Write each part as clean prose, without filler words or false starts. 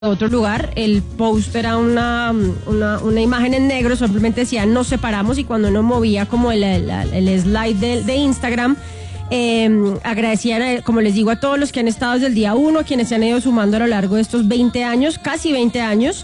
otro lugar. El post era una imagen en negro, simplemente decía nos separamos, y cuando uno movía como el slide de Instagram, agradecían, como les digo, a todos los que han estado desde el día 1, a quienes se han ido sumando a lo largo de estos 20 años, casi 20 años,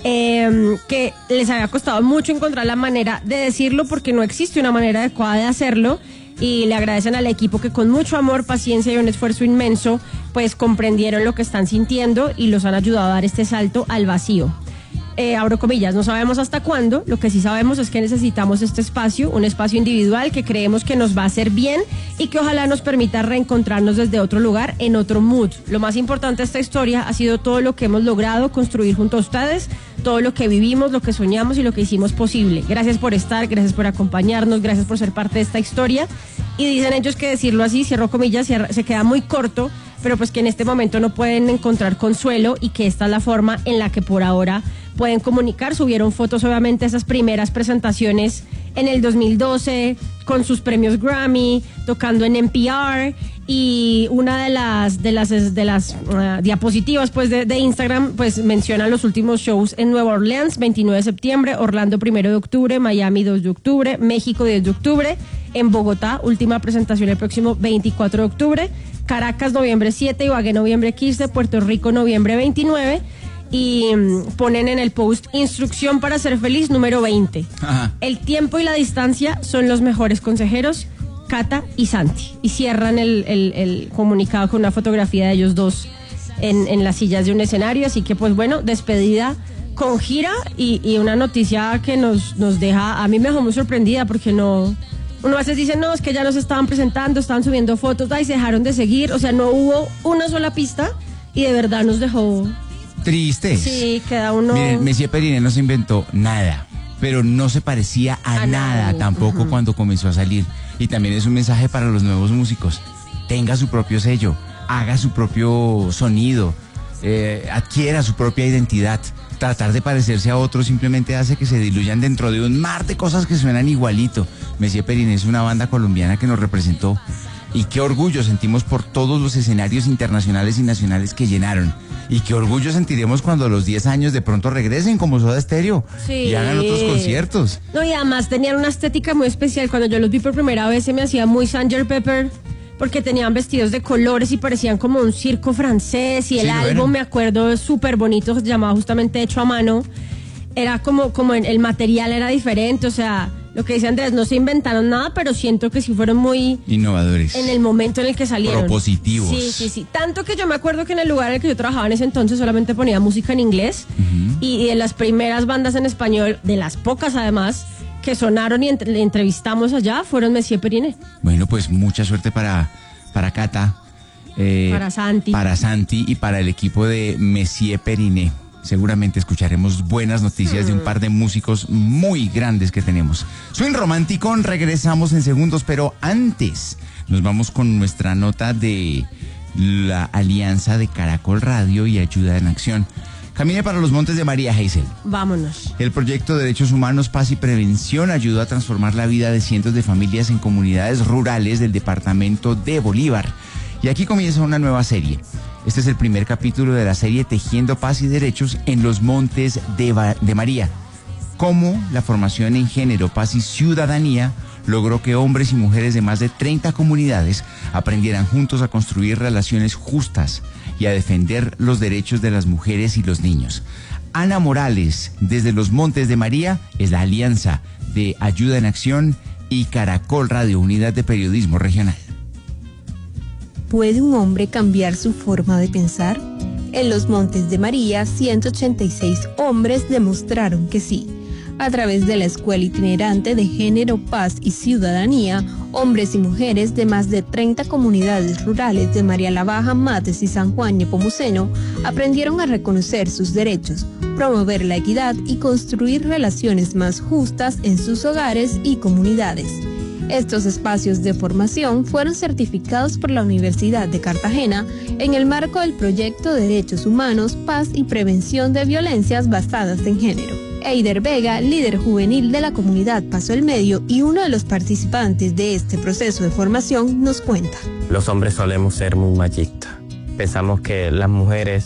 que les había costado mucho encontrar la manera de decirlo porque no existe una manera adecuada de hacerlo. Y le agradecen al equipo que con mucho amor, paciencia y un esfuerzo inmenso, pues comprendieron lo que están sintiendo y los han ayudado a dar este salto al vacío. Abro comillas, no sabemos hasta cuándo, lo que sí sabemos es que necesitamos este espacio, un espacio individual que creemos que nos va a hacer bien y que ojalá nos permita reencontrarnos desde otro lugar, en otro mood. Lo más importante de esta historia ha sido todo lo que hemos logrado construir junto a ustedes, todo lo que vivimos, lo que soñamos y lo que hicimos posible. Gracias por estar, gracias por acompañarnos, gracias por ser parte de esta historia. Y dicen ellos que decirlo así, cierro comillas, se queda muy corto, pero pues que en este momento no pueden encontrar consuelo y que esta es la forma en la que por ahora pueden comunicar. Subieron fotos, obviamente, esas primeras presentaciones en el 2012 con sus premios Grammy, tocando en NPR, y una de las diapositivas pues de Instagram pues menciona los últimos shows en Nueva Orleans, 29 de septiembre, Orlando 1 de octubre, Miami 2 de octubre, México 10 de octubre, en Bogotá, última presentación el próximo 24 de octubre, Caracas noviembre 7, Ibagué noviembre 15, Puerto Rico noviembre 29, y ponen en el post instrucción para ser feliz número 20. Ajá. El tiempo y la distancia son los mejores consejeros, Cata y Santi. Y cierran el comunicado con una fotografía de ellos dos en las sillas de un escenario. Así que pues bueno, despedida con gira y una noticia que nos deja, a mí me dejó muy sorprendida porque no... Uno a veces dice, no, es que ya nos estaban presentando, estaban subiendo fotos, y se dejaron de seguir. O sea, no hubo una sola pista y de verdad nos dejó... Tristes. Sí, queda uno... Miren, Messier Periné no se inventó nada, pero no se parecía a nada tampoco cuando comenzó a salir. Y también es un mensaje para los nuevos músicos. Tenga su propio sello, haga su propio sonido, adquiera su propia identidad. Tratar de parecerse a otros simplemente hace que se diluyan dentro de un mar de cosas que suenan igualito. Messier Periné es una banda colombiana que nos representó. Y qué orgullo sentimos por todos los escenarios internacionales y nacionales que llenaron. Y qué orgullo sentiremos cuando a los 10 años de pronto regresen como Soda Stereo, sí, y hagan otros conciertos. No, y además tenían una estética muy especial. Cuando yo los vi por primera vez se me hacía muy Sgt. Pepper, porque tenían vestidos de colores y parecían como un circo francés. Y el álbum, me acuerdo, súper bonito, se llamaba justamente Hecho a Mano. Era como el material era diferente, o sea... Lo que dice Andrés, no se inventaron nada, pero siento que sí fueron muy... innovadores. En el momento en el que salieron. Propositivos. Sí. Tanto que yo me acuerdo que en el lugar en el que yo trabajaba en ese entonces solamente ponía música en inglés. Y de las primeras bandas en español, de las pocas además, que sonaron y le entrevistamos allá, fueron Messier Periné. Bueno, pues mucha suerte para Cata. Para Santi. Para Santi y para el equipo de Messier Periné. Seguramente escucharemos buenas noticias de un par de músicos muy grandes que tenemos. Swing Romántico, regresamos en segundos, pero antes nos vamos con nuestra nota de la alianza de Caracol Radio y Ayuda en Acción. Camine para los Montes de María, Hazel. Vámonos. El proyecto de Derechos Humanos, Paz y Prevención ayudó a transformar la vida de cientos de familias en comunidades rurales del departamento de Bolívar. Y aquí comienza una nueva serie. Este es el primer capítulo de la serie Tejiendo Paz y Derechos en los Montes de María. Cómo la formación en género, paz y ciudadanía logró que hombres y mujeres de más de 30 comunidades aprendieran juntos a construir relaciones justas y a defender los derechos de las mujeres y los niños. Ana Morales, desde los Montes de María, es la alianza de Ayuda en Acción y Caracol Radio, Unidad de Periodismo Regional. ¿Puede un hombre cambiar su forma de pensar? En los Montes de María, 186 hombres demostraron que sí. A través de la Escuela Itinerante de Género, Paz y Ciudadanía, hombres y mujeres de más de 30 comunidades rurales de María la Baja, Mates y San Juan Nepomuceno aprendieron a reconocer sus derechos, promover la equidad y construir relaciones más justas en sus hogares y comunidades. Estos espacios de formación fueron certificados por la Universidad de Cartagena en el marco del proyecto Derechos Humanos, Paz y Prevención de Violencias Basadas en Género. Eider Vega, líder juvenil de la comunidad Paso el Medio y uno de los participantes de este proceso de formación, nos cuenta. Los hombres solemos ser muy machistas. Pensamos que las mujeres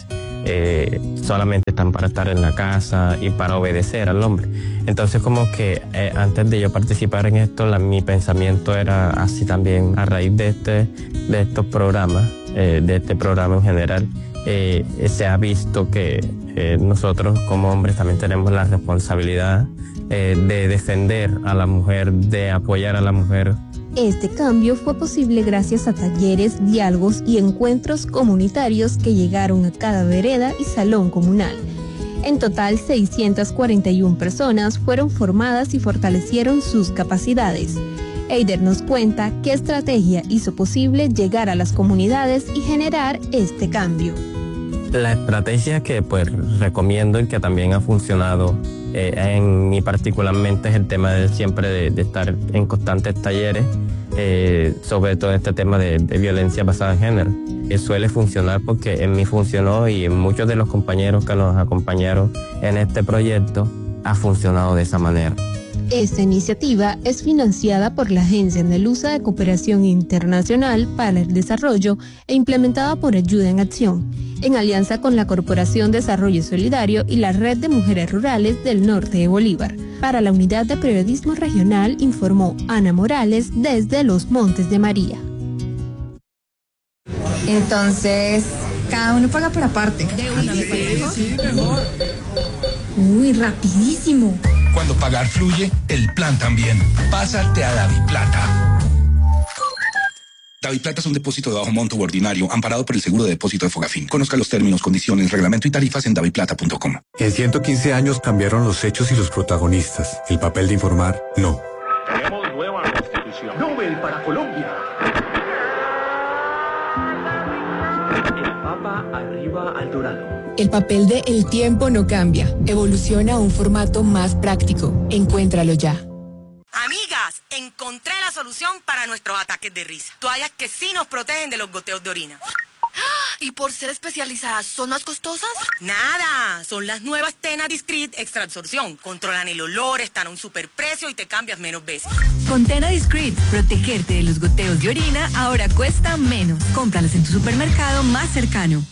solamente están para estar en la casa y para obedecer al hombre. Entonces como que antes de yo participar en esto, mi pensamiento era así también a raíz de estos programas, de este programa en general. Se ha visto que nosotros como hombres también tenemos la responsabilidad de defender a la mujer, de apoyar a la mujer. Este cambio fue posible gracias a talleres, diálogos y encuentros comunitarios que llegaron a cada vereda y salón comunal. En total, 641 personas fueron formadas y fortalecieron sus capacidades. Eider nos cuenta qué estrategia hizo posible llegar a las comunidades y generar este cambio. La estrategia que pues recomiendo y que también ha funcionado en mí particularmente es el tema de siempre de estar en constantes talleres sobre todo este tema de violencia basada en género. Suele funcionar porque en mí funcionó y en muchos de los compañeros que nos acompañaron en este proyecto ha funcionado de esa manera. Esta iniciativa es financiada por la Agencia Andaluza de Cooperación Internacional para el Desarrollo e implementada por Ayuda en Acción, en alianza con la Corporación Desarrollo Solidario y la Red de Mujeres Rurales del Norte de Bolívar. Para la Unidad de Periodismo Regional informó Ana Morales desde Los Montes de María. Entonces, cada uno paga por aparte. Sí, mejor. Uy, rapidísimo. Cuando pagar fluye, el plan también. Pásate a DaviPlata. DaviPlata es un depósito de bajo monto ordinario, amparado por el seguro de depósito de Fogafín. Conozca los términos, condiciones, reglamento y tarifas en daviplata.com. En 115 años cambiaron los hechos y los protagonistas. El papel de informar, no. Tenemos nueva constitución. Nobel para Colombia. El Papa arriba al dorado. El papel de El Tiempo no cambia. Evoluciona a un formato más práctico. Encuéntralo ya. Amigas, encontré la solución para nuestros ataques de risa. Toallas que sí nos protegen de los goteos de orina. ¿Y por ser especializadas, son más costosas? Nada, son las nuevas Tena Discreet Extra Absorción. Controlan el olor, están a un superprecio y te cambias menos veces. Con Tena Discreet, protegerte de los goteos de orina ahora cuesta menos. Cómpralas en tu supermercado más cercano.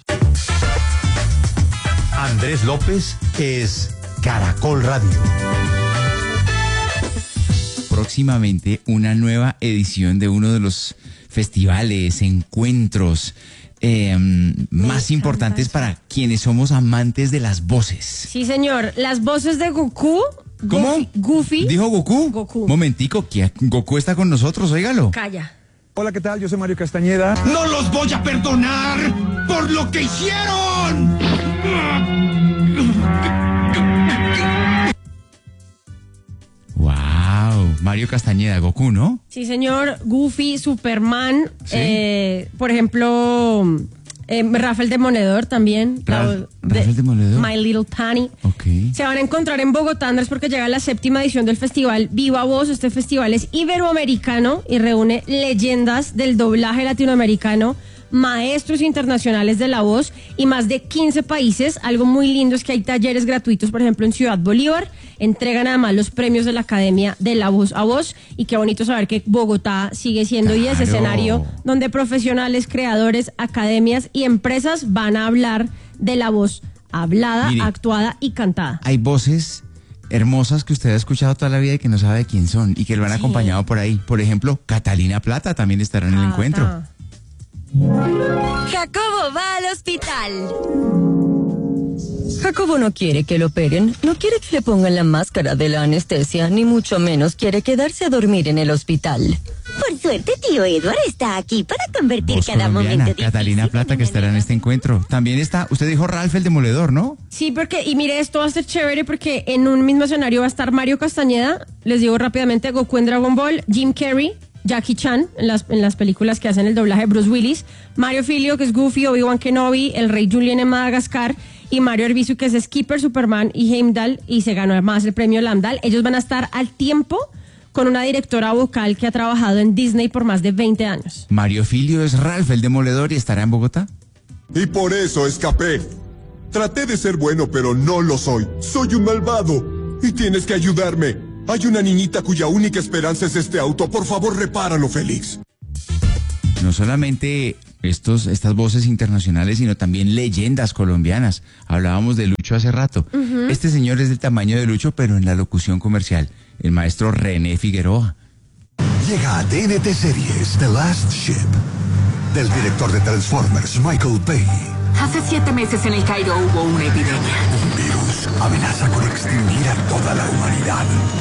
Andrés López es Caracol Radio. Próximamente una nueva edición de uno de los festivales, encuentros más importantes para quienes somos amantes de las voces. Sí, señor. Las voces de Goku. ¿Cómo? Goofy. ¿Dijo Goku? Goku. Momentico, que Goku está con nosotros, óigalo. Calla. Hola, ¿qué tal? Yo soy Mario Castañeda. ¡No los voy a perdonar por lo que hicieron! Wow, Mario Castañeda, Goku, ¿no? Sí, señor. Goofy, Superman, ¿Sí? Por ejemplo, Rafael Demoledor también. Rafael Demoledor. My Little Pony. Okay. Se van a encontrar en Bogotá, Andrés, porque llega la 7ª edición del festival Viva Voz. Este festival es iberoamericano y reúne leyendas del doblaje latinoamericano, maestros internacionales de la voz y más de 15 países. Algo muy lindo es que hay talleres gratuitos, por ejemplo, en Ciudad Bolívar. Entregan además los premios de la Academia de la Voz a Voz. Y qué bonito saber que Bogotá sigue siendo y ese escenario donde profesionales, creadores, academias y empresas van a hablar de la voz hablada, actuada y cantada. Hay voces hermosas que usted ha escuchado toda la vida y que no sabe quién son y que lo han acompañado por ahí. Por ejemplo, Catalina Plata también estará en el encuentro. Jacobo va al hospital. Jacobo no quiere que lo operen, no quiere que le pongan la máscara de la anestesia, ni mucho menos quiere quedarse a dormir en el hospital. Por suerte, tío Edward está aquí para convertir Voz cada momento difícil. Catalina Plata, que estará en este encuentro. También está, usted dijo Ralph el Demoledor, ¿no? Sí, porque, y mire, esto va a ser chévere porque en un mismo escenario va a estar Mario Castañeda, les digo rápidamente, Goku en Dragon Ball, Jim Carrey, Jackie Chan, en las películas que hacen el doblaje de Bruce Willis, Mario Filio, que es Goofy, Obi-Wan Kenobi, el Rey Julien en Madagascar, y Mario Arbizu, que es Skipper, Superman y Heimdall, y se ganó además el premio Lambdal. Ellos van a estar al tiempo con una directora vocal que ha trabajado en Disney por más de 20 años. Mario Filio es Ralph el Demoledor y estará en Bogotá. Y por eso escapé. Traté de ser bueno, pero no lo soy. Soy un malvado. Y tienes que ayudarme. Hay una niñita cuya única esperanza es este auto. Por favor, repáralo, Félix. No solamente estas voces internacionales, sino también leyendas colombianas. Hablábamos de Lucho hace rato. Este señor es del tamaño de Lucho, pero en la locución comercial. El maestro René Figueroa. Llega a TNT Series The Last Ship, del director de Transformers, Michael Bay. Hace 7 meses en el Cairo hubo una epidemia. Un virus amenaza con extinguir a toda la humanidad.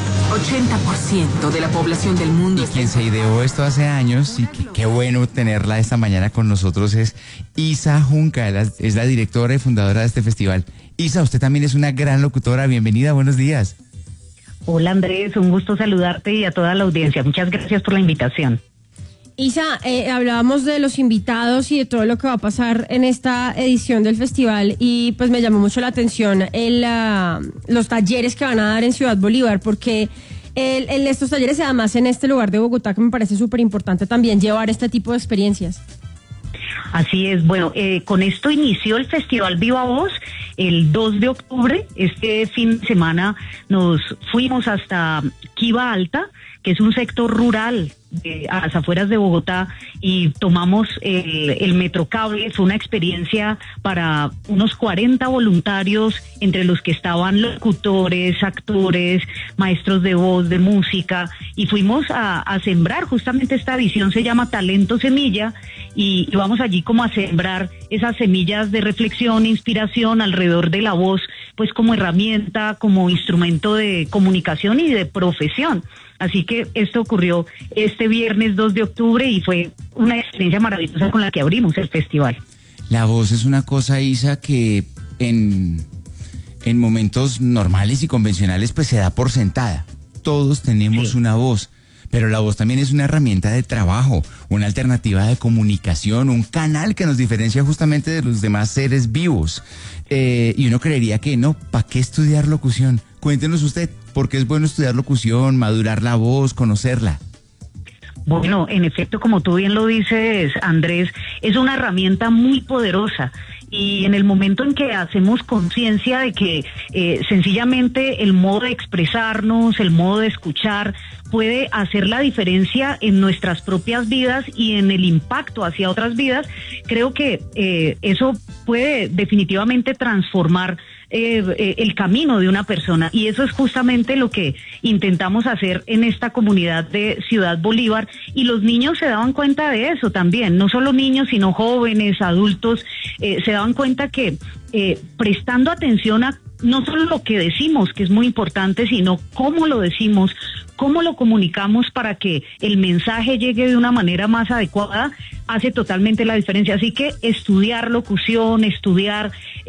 80% de la población del mundo. Y quien se ideó esto hace años, y qué bueno tenerla esta mañana con nosotros, es Isa Junca, es la directora y fundadora de este festival. Isa, usted también es una gran locutora, bienvenida, buenos días. Hola Andrés, un gusto saludarte y a toda la audiencia. Muchas gracias por la invitación. Isa, hablábamos de los invitados y de todo lo que va a pasar en esta edición del festival y pues me llamó mucho la atención los talleres que van a dar en Ciudad Bolívar, porque estos talleres, además en este lugar de Bogotá, que me parece súper importante también llevar este tipo de experiencias. Así es, bueno, con esto inició el Festival Viva Voz el 2 de octubre. Este fin de semana nos fuimos hasta Quiva Alta, que es un sector rural a las afueras de Bogotá, y tomamos el Metrocable. Fue una experiencia para unos 40 voluntarios, entre los que estaban locutores, actores, maestros de voz, de música, y fuimos a sembrar. Justamente esta edición se llama Talento Semilla, y vamos allí como a sembrar esas semillas de reflexión, inspiración alrededor de la voz, pues como herramienta, como instrumento de comunicación y de profesión. Así que esto ocurrió este viernes 2 de octubre y fue una experiencia maravillosa con la que abrimos el festival. La voz es una cosa, Isa, que en momentos normales y convencionales pues se da por sentada. Todos tenemos una voz, pero la voz también es una herramienta de trabajo, una alternativa de comunicación, un canal que nos diferencia justamente de los demás seres vivos. Y uno creería que no, ¿para qué estudiar locución? Cuéntenos usted, ¿por qué es bueno estudiar locución, madurar la voz, conocerla? Bueno, en efecto, como tú bien lo dices, Andrés, es una herramienta muy poderosa. Y en el momento en que hacemos conciencia de que sencillamente el modo de expresarnos, el modo de escuchar, puede hacer la diferencia en nuestras propias vidas y en el impacto hacia otras vidas, creo que eso puede definitivamente transformar el camino de una persona, y eso es justamente lo que intentamos hacer en esta comunidad de Ciudad Bolívar, y los niños se daban cuenta de eso también, no solo niños sino jóvenes, adultos, se daban cuenta que prestando atención a no solo lo que decimos, que es muy importante, sino cómo lo decimos, cómo lo comunicamos para que el mensaje llegue de una manera más adecuada, hace totalmente la diferencia. Así que estudiar locución, estudiar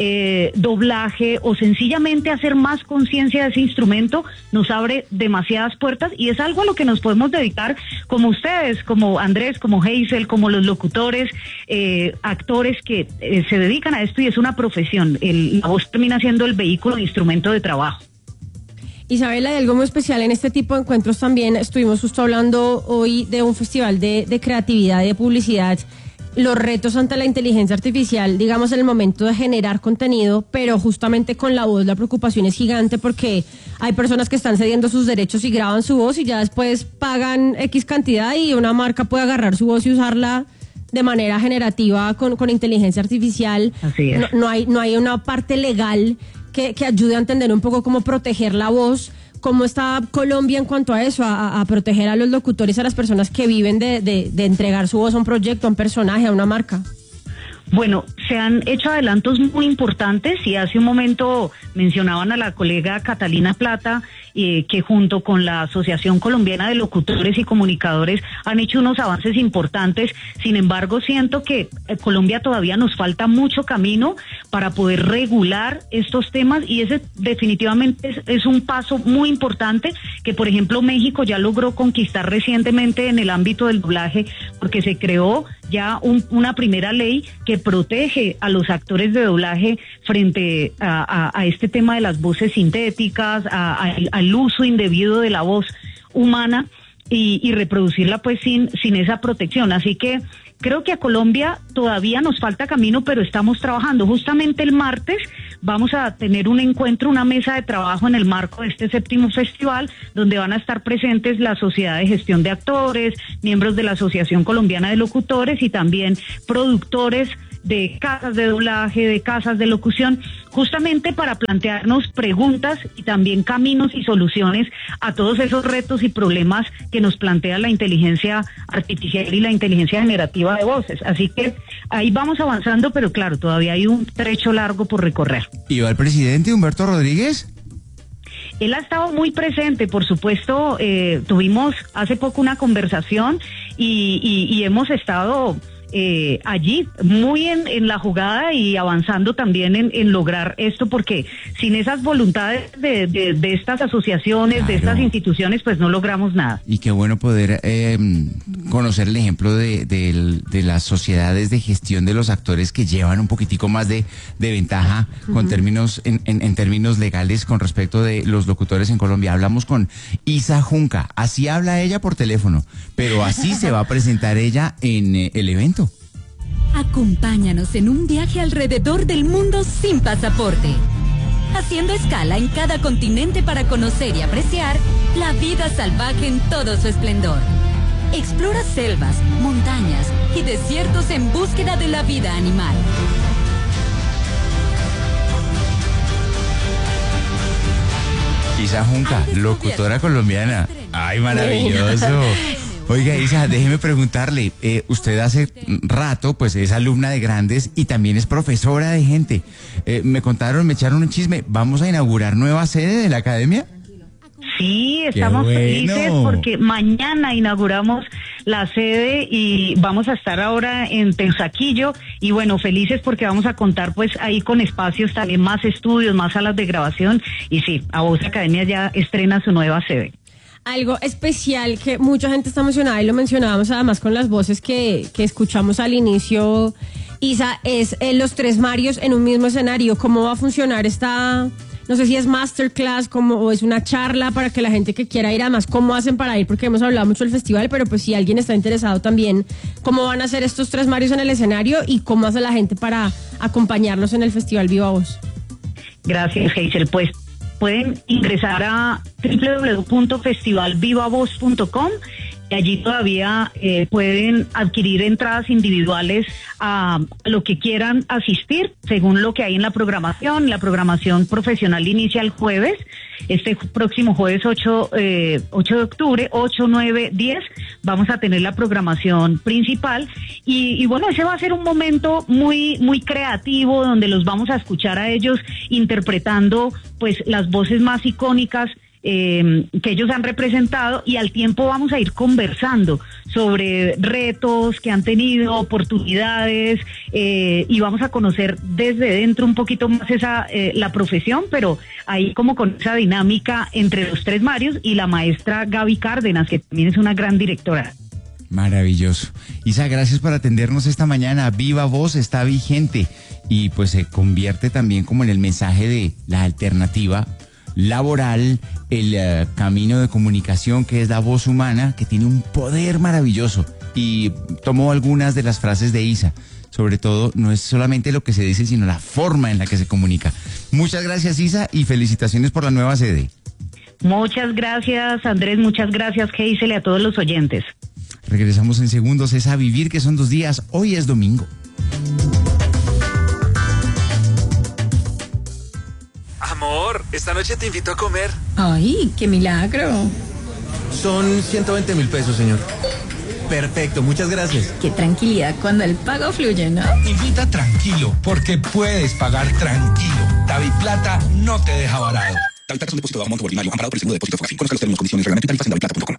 doblaje o sencillamente hacer más conciencia de ese instrumento nos abre demasiadas puertas, y es algo a lo que nos podemos dedicar como ustedes, como Andrés, como Hazel, como los locutores, actores que se dedican a esto, y es una profesión. La voz termina siendo el vehículo, el instrumento de trabajo. Isabela, hay algo muy especial en este tipo de encuentros también. Estuvimos justo hablando hoy de un festival de creatividad y de publicidad, los retos ante la inteligencia artificial, digamos, en el momento de generar contenido, pero justamente con la voz la preocupación es gigante, porque hay personas que están cediendo sus derechos y graban su voz y ya después pagan X cantidad y una marca puede agarrar su voz y usarla de manera generativa con inteligencia artificial. Así es. No hay una parte legal que ayude a entender un poco cómo proteger la voz. ¿Cómo está Colombia en cuanto a eso, a proteger a los locutores, a las personas que viven de entregar su voz a un proyecto, a un personaje, a una marca? Bueno, se han hecho adelantos muy importantes, y hace un momento mencionaban a la colega Catalina Plata, que junto con la Asociación Colombiana de Locutores y Comunicadores han hecho unos avances importantes. Sin embargo, siento que Colombia todavía nos falta mucho camino para poder regular estos temas, y ese definitivamente es un paso muy importante que, por ejemplo, México ya logró conquistar recientemente en el ámbito del doblaje, porque se creó ya una primera ley que protege a los actores de doblaje frente a este tema de las voces sintéticas, al uso indebido de la voz humana y reproducirla pues sin esa protección. Así que creo que a Colombia todavía nos falta camino, pero estamos trabajando. Justamente el martes vamos a tener un encuentro, una mesa de trabajo en el marco de este 7º festival, donde van a estar presentes la Sociedad de Gestión de Actores, miembros de la Asociación Colombiana de Locutores y también productores de casas de doblaje, de casas de locución, justamente para plantearnos preguntas y también caminos y soluciones a todos esos retos y problemas que nos plantea la inteligencia artificial y la inteligencia generativa de voces. Así que ahí vamos avanzando, pero claro, todavía hay un trecho largo por recorrer. ¿Y va el presidente Humberto Rodríguez? Él ha estado muy presente, por supuesto. Tuvimos hace poco una conversación y hemos estado allí muy en la jugada y avanzando también en lograr esto, porque sin esas voluntades de estas asociaciones, claro, de estas instituciones, pues no logramos nada. Y qué bueno poder conocer el ejemplo de las sociedades de gestión de los actores que llevan un poquitico más de ventaja con términos en términos legales con respecto de los locutores en Colombia. Hablamos con Isa Junca, así habla ella por teléfono, pero así se va a presentar ella en el evento. Acompáñanos en un viaje alrededor del mundo sin pasaporte, haciendo escala en cada continente para conocer y apreciar la vida salvaje en todo su esplendor. Explora selvas, montañas y desiertos en búsqueda de la vida animal. Isa Junca, locutora colombiana. ¡Ay, maravilloso! Oiga, Isa, déjeme preguntarle, usted hace rato, pues, es alumna de grandes y también es profesora de gente. Me echaron un chisme, ¿vamos a inaugurar nueva sede de la academia? Sí, estamos felices porque mañana inauguramos la sede y vamos a estar ahora en Teusaquillo y bueno, felices porque vamos a contar pues ahí con espacios también, más estudios, más salas de grabación y sí, A Voz Academia ya estrena su nueva sede. Algo especial que mucha gente está emocionada y lo mencionábamos además con las voces que escuchamos al inicio, Isa, es los 3 Marios en un mismo escenario. ¿Cómo va a funcionar esta, no sé si es masterclass o es una charla para que la gente que quiera ir, además, cómo hacen para ir? Porque hemos hablado mucho del festival, pero pues si alguien está interesado también, ¿cómo van a hacer estos 3 Marios en el escenario y cómo hace la gente para acompañarnos en el Festival Viva Voz? Gracias, Hazel. Pues pueden ingresar a www.festivalvivavoz.com y allí todavía pueden adquirir entradas individuales a lo que quieran asistir, según lo que hay en la programación. La programación profesional inicia el jueves, este próximo jueves 8 de octubre, 8, 9, 10, vamos a tener la programación principal y bueno, ese va a ser un momento muy, muy creativo donde los vamos a escuchar a ellos interpretando pues las voces más icónicas que ellos han representado y al tiempo vamos a ir conversando sobre retos que han tenido, oportunidades y vamos a conocer desde dentro un poquito más la profesión, pero ahí como con esa dinámica entre los 3 Marios y la maestra Gaby Cárdenas, que también es una gran directora. Maravilloso. Isa, gracias por atendernos esta mañana. Viva Voz está vigente y pues se convierte también como en el mensaje de la alternativa laboral, el camino de comunicación que es la voz humana, que tiene un poder maravilloso. Y tomó algunas de las frases de Isa. Sobre todo, no es solamente lo que se dice, sino la forma en la que se comunica. Muchas gracias, Isa, y felicitaciones por la nueva sede. Muchas gracias, Andrés. Muchas gracias, Hazel, y a todos los oyentes. Regresamos en segundos. Es A Vivir, que son 2 días. Hoy es domingo. Amor, esta noche te invito a comer. Ay, qué milagro. Son 120.000 pesos, señor. Perfecto, muchas gracias. Qué tranquilidad cuando el pago fluye, ¿no? Invita tranquilo, porque puedes pagar tranquilo. DaviPlata no te deja varado. DaviPlata es un depósito de monto ordinario amparado por el seguro de depósito Fogafín. Conozca los términos, condiciones, reglamento y tarifas en DaviPlata.com.